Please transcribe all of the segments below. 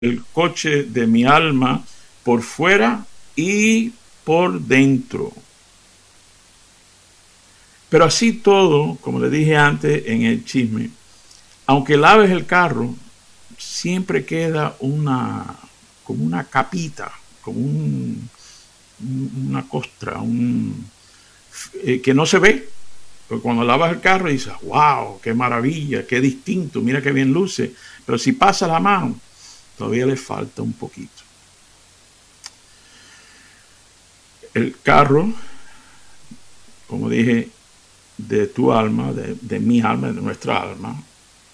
el coche de mi alma por fuera y por dentro. Pero así todo, como le dije antes en el chisme, aunque laves el carro, siempre queda como una capita, como una costra, que no se ve. Porque cuando lavas el carro dices, wow, qué maravilla, qué distinto, mira qué bien luce. Pero si pasa la mano, todavía le falta un poquito. El carro, como dije, de tu alma, de mi alma, de nuestra alma,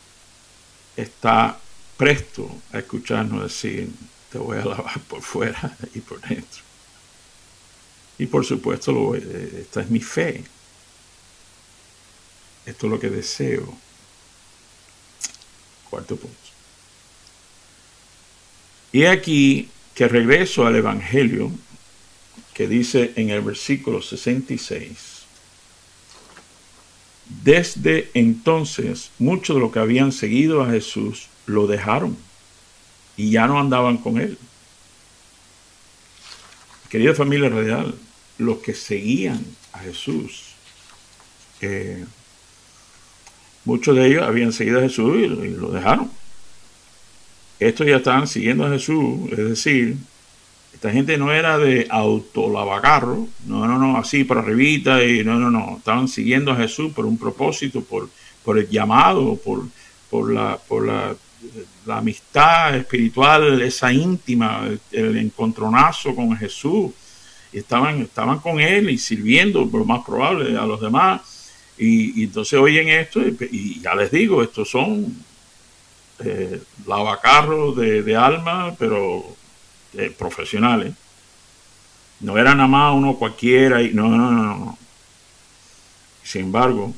está presto a escucharnos decir, te voy a lavar por fuera y por dentro. Y por supuesto, esta es mi fe. Esto es lo que deseo. Cuarto punto. Y aquí que regreso al Evangelio, que dice en el versículo 66, desde entonces muchos de los que habían seguido a Jesús lo dejaron y ya no andaban con él. Querida familia radial, los que seguían a Jesús, muchos de ellos habían seguido a Jesús y lo dejaron. Estos ya estaban siguiendo a Jesús, es decir, esta gente no era de autolavacarro, no, así para arribita, y no, estaban siguiendo a Jesús por un propósito, por el llamado, por la amistad espiritual, esa íntima, el encontronazo con Jesús. Y estaban con él y sirviendo, por lo más probable, a los demás. Y entonces oyen esto y ya les digo, estos son lavacarros de alma, pero profesionales. No era nada más uno cualquiera. No. Sin embargo,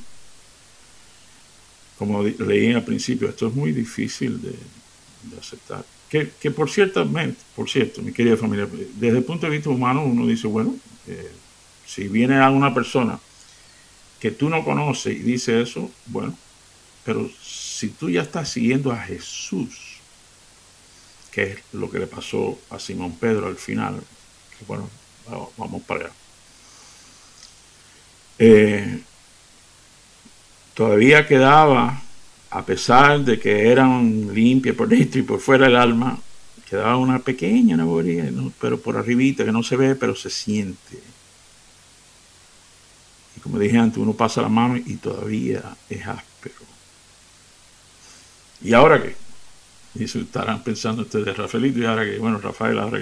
como leí al principio, esto es muy difícil de aceptar. Que por cierto, mi querida familia, desde el punto de vista humano, uno dice, bueno, si viene a una persona que tú no conoces y dice eso, bueno, pero si tú ya estás siguiendo a Jesús, que es lo que le pasó a Simón Pedro al final, que bueno, vamos para allá. Todavía quedaba, a pesar de que eran limpias por dentro y por fuera el alma, quedaba una pequeña nebulosidad, ¿no? Pero por arribita, que no se ve, pero se siente. Y como dije antes, uno pasa la mano y todavía es áspero. ¿Y ahora qué? Y eso estarán pensando ustedes, Rafaelito, ¿y ahora qué? Bueno, Rafael, ahora qué.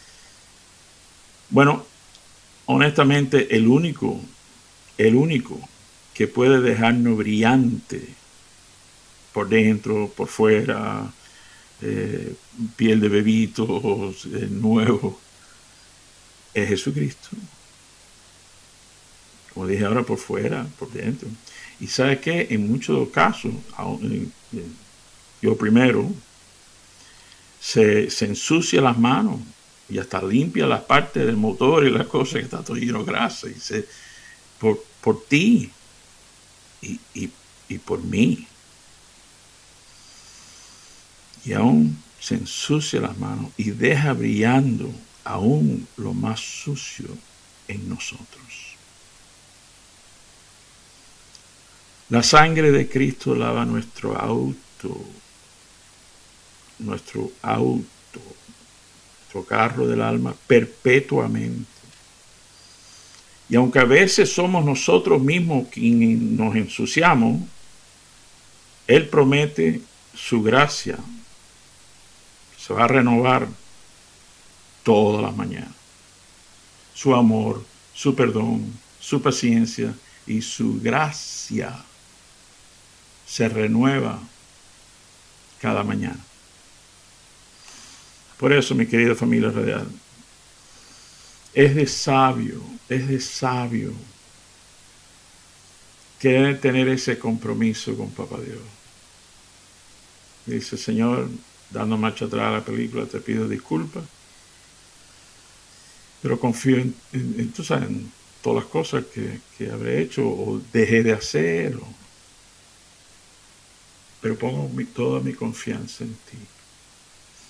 Bueno, honestamente, el único que puede dejarnos brillante por dentro, por fuera, piel de bebitos, nuevo, es Jesucristo. Como dije ahora, por fuera, por dentro. Y ¿sabe qué? En muchos casos, yo primero, se ensucia las manos y hasta limpia las partes del motor y las cosas que está todo lleno de grasa. Y por ti y por mí. Y aún se ensucia las manos y deja brillando aún lo más sucio en nosotros. La sangre de Cristo lava nuestro auto, nuestro carro del alma perpetuamente. Y aunque a veces somos nosotros mismos quienes nos ensuciamos, Él promete su gracia. Se va a renovar todas las mañanas. Su amor, su perdón, su paciencia y su gracia se renueva cada mañana. Por eso, mi querida familia radial, es de sabio querer tener ese compromiso con Papá Dios. Y dice, Señor, dando marcha atrás a la película, te pido disculpas, pero confío en todas las cosas que habré hecho o dejé de hacer, pero pongo toda mi confianza en ti.